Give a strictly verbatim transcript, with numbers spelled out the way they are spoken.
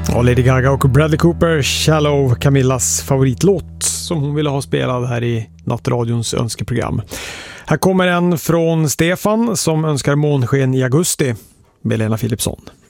Ja, Lady Gaga och Bradley Cooper, Shallow, Camillas favoritlåt som hon ville ha spelad här i Nattradions önskeprogram. Här kommer en från Stefan som önskar månsken i augusti med Lena Philipsson.